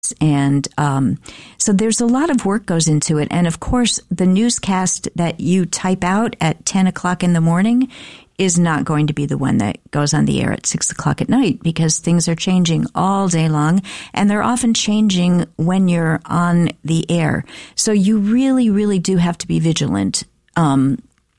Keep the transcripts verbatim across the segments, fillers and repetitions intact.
And um, so there's a lot of work goes into it. And of course, the newscast that you type out at ten o'clock in the morning is not going to be the one that goes on the air at six o'clock at night, because things are changing all day long, and they're often changing when you're on the air. So you really, really do have to be vigilant um,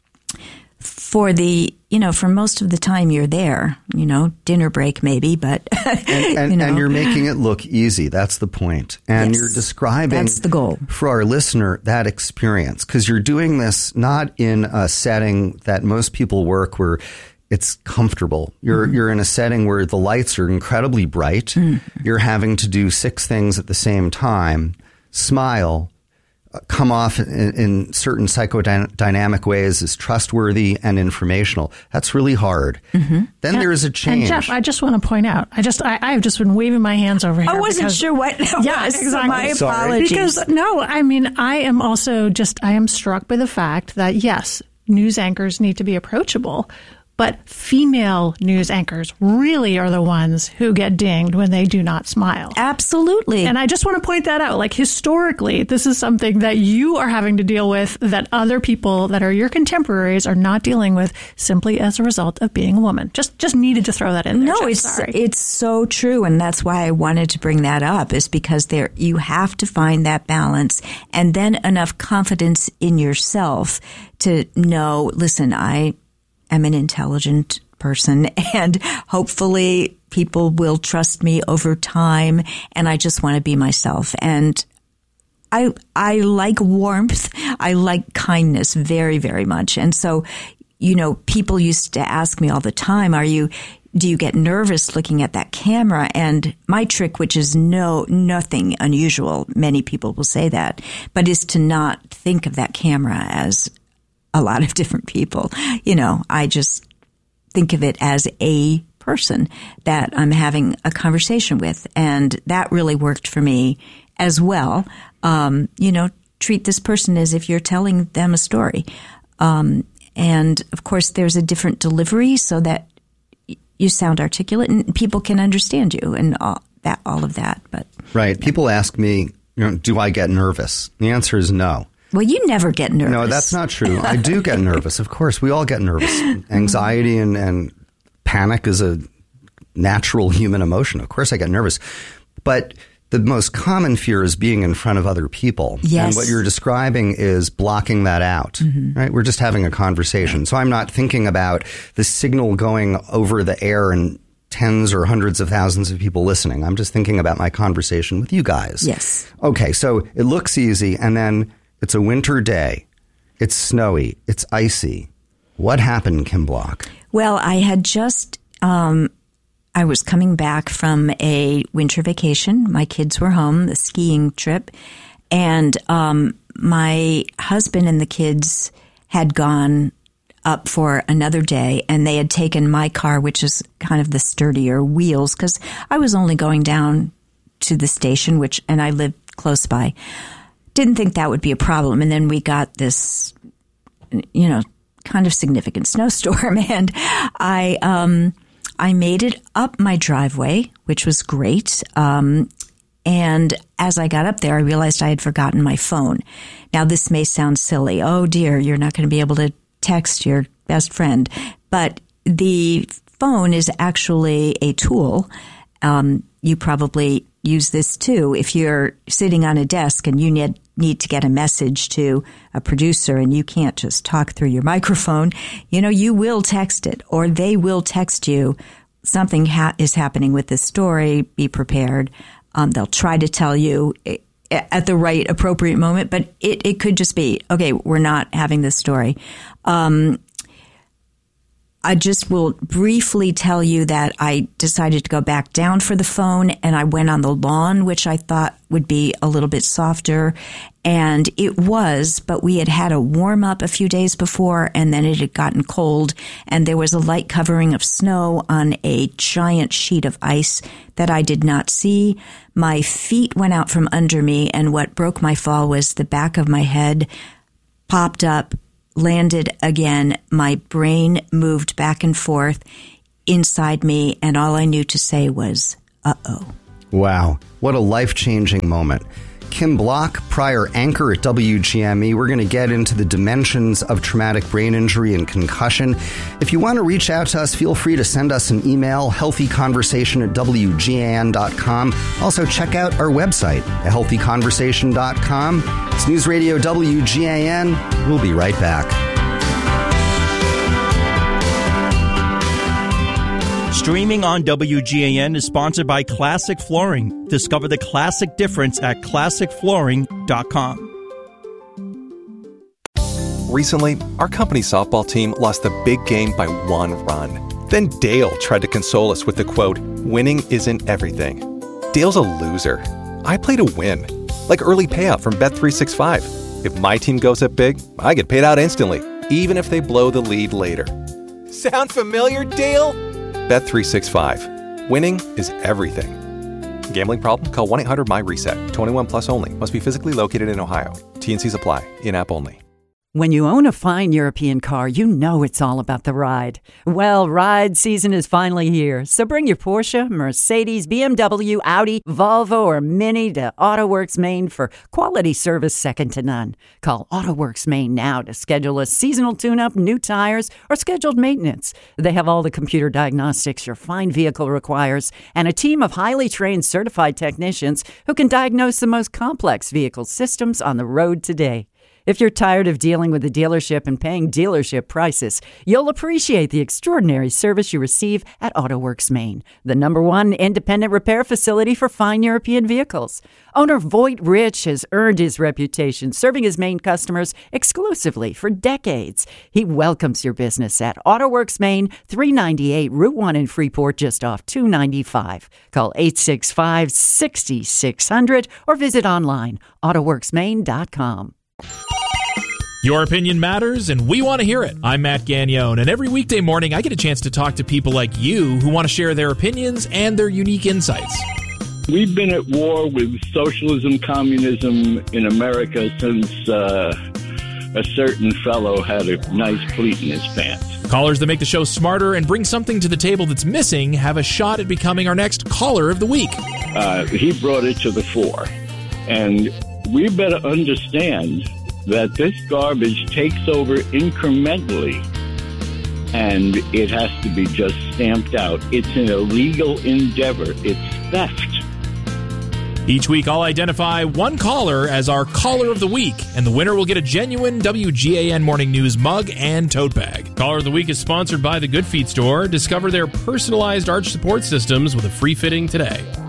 for the, you know, for most of the time you're there, you know, dinner break maybe, but, and, and, you know. and you're making it look easy. That's the point. And Yes, you're describing that's the goal for our listener, that experience, because you're doing this not in a setting that most people work where it's comfortable. You're, mm-hmm. you're in a setting where the lights are incredibly bright. Mm-hmm. You're having to do six things at the same time, smile, come off in, in certain psychodynamic ways as trustworthy and informational. That's really hard. Mm-hmm. Then and, there is a change. And Jeff, I just want to point out, I just, I, I've just been waving my hands over here. I wasn't because, sure what that yeah, was. exactly. So my apologies. Because, no, I mean, I am also just, I am struck by the fact that, yes, news anchors need to be approachable, but female news anchors really are the ones who get dinged when they do not smile. Absolutely. And I just want to point that out. Like, historically, this is something that you are having to deal with that other people that are your contemporaries are not dealing with, simply as a result of being a woman. Just just needed to throw that in there. No, Jeff, it's sorry. it's so true, and that's why I wanted to bring that up, is because there you have to find that balance, and then enough confidence in yourself to know, listen, I am an intelligent person, and hopefully people will trust me over time, and I just want to be myself. And I I like warmth. I like kindness very, very much. And so, you know, people used to ask me all the time, are you do you get nervous looking at that camera? And my trick, which is no nothing unusual, many people will say that, but is to not think of that camera as a lot of different people. You know, I just think of it as a person that I'm having a conversation with. And that really worked for me as well. Um, you know, treat this person as if you're telling them a story. Um, and of course, there's a different delivery so that you sound articulate and people can understand you and all that, all of that. But right. People ask me, you know, do I get nervous? The answer is no. Well, you never get nervous. No, that's not true. I do get nervous. Of course, we all get nervous. Anxiety and, and panic is a natural human emotion. Of course, I get nervous. But the most common fear is being in front of other people. Yes. And what you're describing is blocking that out, mm-hmm. right? We're just having a conversation. So I'm not thinking about the signal going over the air and tens or hundreds of thousands of people listening. I'm just thinking about my conversation with you guys. Yes. Okay, so it looks easy, and then it's a winter day. It's snowy. It's icy. What happened, Kim Block? Well, I had just, um, I was coming back from a winter vacation. My kids were home, the skiing trip. And um, my husband and the kids had gone up for another day, and they had taken my car, which is kind of the sturdier wheels, because I was only going down to the station, which, and I lived close by. Didn't think that would be a problem. And then we got this, you know, kind of significant snowstorm. And I, um, I made it up my driveway, which was great. Um, and as I got up there, I realized I had forgotten my phone. Now, this may sound silly. Oh dear, you're not going to be able to text your best friend. But the phone is actually a tool. Um, you probably use this too. If you're sitting on a desk and you need need to get a message to a producer and you can't just talk through your microphone, you know, you will text it, or they will text you, something ha- is happening with this story, be prepared. Um, they'll try to tell you at the right appropriate moment, but it, it could just be, okay, we're not having this story. Um, I just will briefly tell you that I decided to go back down for the phone, and I went on the lawn, which I thought would be a little bit softer. And it was, but we had had a warm up a few days before, and then it had gotten cold, and there was a light covering of snow on a giant sheet of ice that I did not see. My feet went out from under me, and what broke my fall was the back of my head popped up, landed again. My brain moved back and forth inside me, and all I knew to say was, uh-oh. Wow, what a life-changing moment. Kim Block, prior anchor at W G M E. We're going to get into the dimensions of traumatic brain injury and concussion. If you want to reach out to us, feel free to send us an email, healthy conversation at W G A N dot com. Also, check out our website, healthy conversation dot com. It's News Radio W G A N. We'll be right back. Streaming on W G A N is sponsored by Classic Flooring. Discover the classic difference at classic flooring dot com. Recently, our company softball team lost the big game by one run. Then Dale tried to console us with the quote, "Winning isn't everything." Dale's a loser. I play to win, like early payout from Bet three sixty-five. If my team goes up big, I get paid out instantly, even if they blow the lead later. Sound familiar, Dale? Bet three sixty-five. Winning is everything. Gambling problem? Call one eight hundred M Y RESET. twenty-one plus only. Must be physically located in Ohio. T and Cs apply. In-app only. When you own a fine European car, you know it's all about the ride. Well, ride season is finally here. So bring your Porsche, Mercedes, B M W, Audi, Volvo, or Mini to AutoWorks Maine for quality service second to none. Call AutoWorks Maine now to schedule a seasonal tune-up, new tires, or scheduled maintenance. They have all the computer diagnostics your fine vehicle requires and a team of highly trained certified technicians who can diagnose the most complex vehicle systems on the road today. If you're tired of dealing with the dealership and paying dealership prices, you'll appreciate the extraordinary service you receive at AutoWorks Maine, the number one independent repair facility for fine European vehicles. Owner Voight Rich has earned his reputation serving his Maine customers exclusively for decades. He welcomes your business at AutoWorks Maine, three ninety-eight Route one in Freeport, just off two ninety-five. Call eight six five, six six zero zero or visit online, auto works maine dot com. Your opinion matters, and we want to hear it. I'm Matt Gagnone, and every weekday morning I get a chance to talk to people like you who want to share their opinions and their unique insights. We've been at war with socialism, communism in America since uh, a certain fellow had a nice pleat in his pants. Callers that make the show smarter and bring something to the table that's missing have a shot at becoming our next Caller of the Week. Uh, he brought it to the fore, and we better understand that this garbage takes over incrementally, and it has to be just stamped out. It's an illegal endeavor. It's theft. Each week, I'll identify one caller as our Caller of the Week, and the winner will get a genuine W G A N Morning News mug and tote bag. Caller of the Week is sponsored by the Good Feet Store. Discover their personalized arch support systems with a free fitting today.